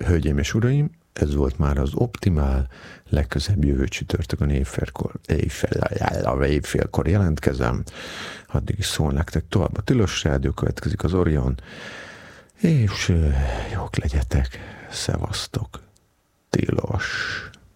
hölgyeim és uraim, ez volt már az optimál, legközebb jövő csütörtökön éjfélkor jelentkezem. Addig is szól nektek tovább a Tilos Rádió, következik az Orion, és jók legyetek, szevasztok, Tilos.